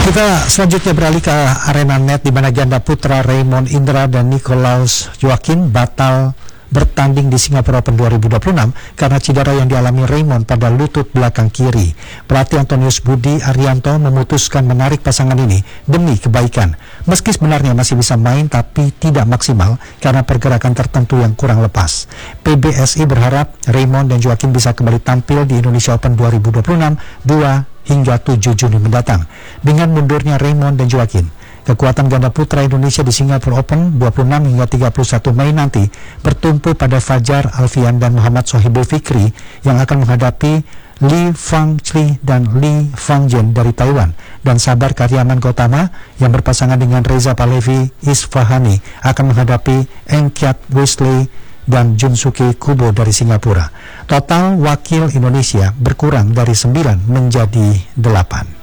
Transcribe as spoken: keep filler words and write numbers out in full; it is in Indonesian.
Kita selanjutnya beralih ke arena net di mana ganda putra Raymond Indra dan Nicolaus Joaquin batal bertanding di Singapura Open dua ribu dua puluh enam karena cedera yang dialami Raymond pada lutut belakang kiri. Pelatih Antonius Budi Arianto memutuskan menarik pasangan ini demi kebaikan. Meski sebenarnya masih bisa main tapi tidak maksimal karena pergerakan tertentu yang kurang lepas. P B S I berharap Raymond dan Joaquin bisa kembali tampil di Indonesia Open dua ribu dua puluh enam dua hingga tujuh Juni mendatang. Dengan mundurnya Raymond dan Joaquin, kekuatan ganda putra Indonesia di Singapura Open dua puluh enam hingga tiga puluh satu Mei nanti bertumpu pada Fajar Alfian dan Muhammad Sohibul Fikri yang akan menghadapi Lee Fang Chli dan Lee Fang Jen dari Taiwan, dan Sabar Karyaman Gautama yang berpasangan dengan Reza Palevi Isfahani akan menghadapi Eng Kiat Wesley dan Junsuke Kubo dari Singapura. Total wakil Indonesia berkurang dari sembilan menjadi delapan.